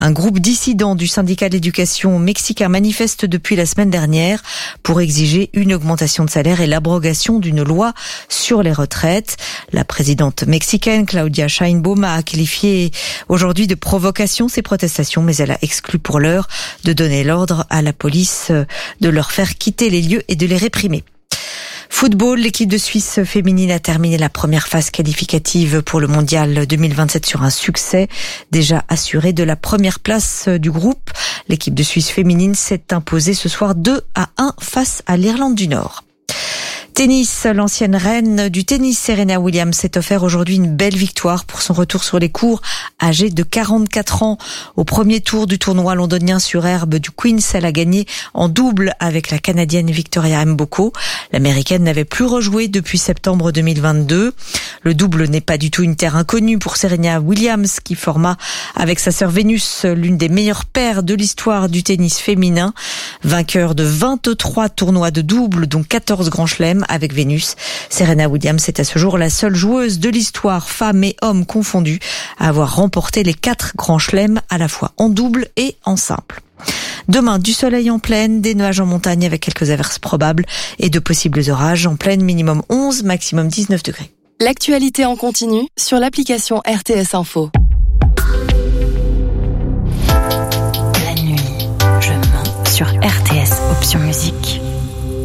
Un groupe dissident du syndicat de l'éducation mexicain manifeste depuis la semaine dernière pour exiger une augmentation de salaire et l'abrogation d'une loi sur les retraites. La présidente mexicaine Claudia Sheinbaum a qualifié aujourd'hui de provocation ces protestations, mais elle a exclu pour l'heure de donner l'ordre à la police de leur faire quitter les lieux et de les réprimer. Football, l'équipe de Suisse féminine a terminé la première phase qualificative pour le mondial 2027 sur un succès déjà assuré de la première place du groupe. L'équipe de Suisse féminine s'est imposée ce soir 2-1 face à l'Irlande du Nord. Tennis, l'ancienne reine du tennis Serena Williams s'est offert aujourd'hui une belle victoire pour son retour sur les courts, âgée de 44 ans. Au premier tour du tournoi londonien sur herbe du Queen's, elle a gagné en double avec la Canadienne Victoria Mboko. L'Américaine n'avait plus rejoué depuis septembre 2022. Le double n'est pas du tout une terre inconnue pour Serena Williams, qui forma avec sa sœur Vénus l'une des meilleures paires de l'histoire du tennis féminin. Vainqueur de 23 tournois de double, dont 14 grands chelems avec Vénus, Serena Williams est à ce jour la seule joueuse de l'histoire, femmes et hommes confondus, à avoir remporté les 4 grands chelems à la fois en double et en simple. Demain, du soleil en plaine, des nuages en montagne avec quelques averses probables et de possibles orages. En plaine, minimum 11, maximum 19 degrés. L'actualité en continu sur l'application RTS Info. La nuit, je mens sur RTS Option Musique.